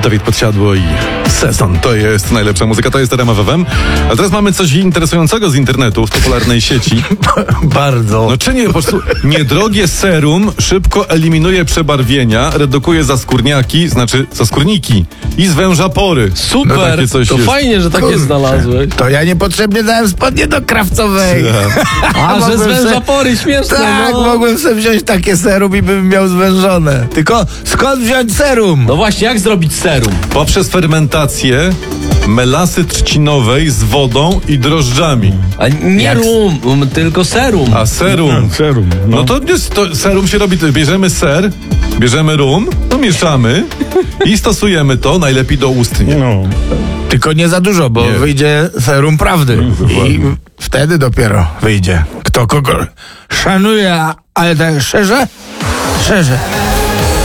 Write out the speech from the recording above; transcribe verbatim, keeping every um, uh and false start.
Dawid Podsiadło i Sezon. To jest najlepsza muzyka, to jest R M F F M. A teraz mamy coś interesującego z internetu, z popularnej sieci. Bardzo. No czy nie, po prostu niedrogie serum szybko eliminuje przebarwienia, redukuje zaskórniaki, znaczy zaskórniki i zwęża pory. Super, No, takie coś to jest. fajnie, że takie Kurczę. znalazłeś. To ja niepotrzebnie dałem spodnie do krawcowej. A, że mogłem zwęża se- pory, śmieszne. Tak, no. mogłem sobie wziąć takie serum i bym miał zwężone. Tylko skąd wziąć serum? No właśnie, jak zrobić serum? Poprzez fermentację melasy trzcinowej z wodą i drożdżami. A nie Jak- rum, um, tylko serum. A serum? Serum. No to, jest, to serum się robi, bierzemy ser, bierzemy rum, to mieszamy i stosujemy to najlepiej do ustnie. No. Tylko nie za dużo, bo Nie. wyjdzie serum prawdy. I wtedy dopiero wyjdzie, kto kogo szanuje, a- ale tak szczerze, szczerze.